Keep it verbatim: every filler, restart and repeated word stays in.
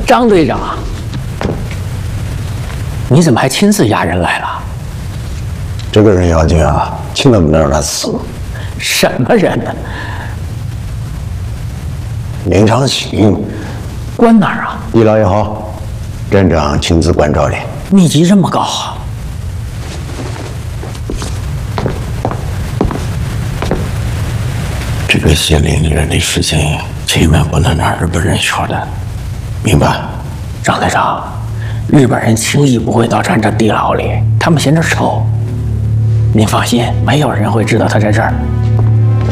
张队长，你怎么还亲自押人来了？ 这个人要紧啊，千万不能让他死。 什么人呢？ 林长兴， 关哪儿啊？ 李老爷好，站长亲自关照的。 秘籍这么高啊？ 这个县里人的事情，千万不能让日本人晓得，明白？ 张队长，日本人轻易不会到咱这地牢里，他们嫌这丑。您放心，没有人会知道他在这儿。